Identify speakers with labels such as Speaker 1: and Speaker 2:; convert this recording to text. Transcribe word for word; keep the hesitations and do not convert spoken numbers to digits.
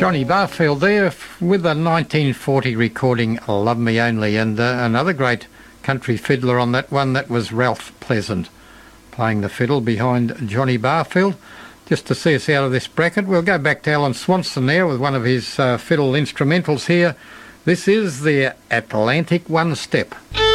Speaker 1: Johnny Barfield there f- with a nineteen forty recording Love Me Only, and uh, another great country fiddler on that one, that was Ralph Pleasant, playing the fiddle behind Johnny Barfield. Just to see us out of this bracket, we'll go back to Alan Swanson there with one of his uh, fiddle instrumentals here. This is the Atlantic One Step.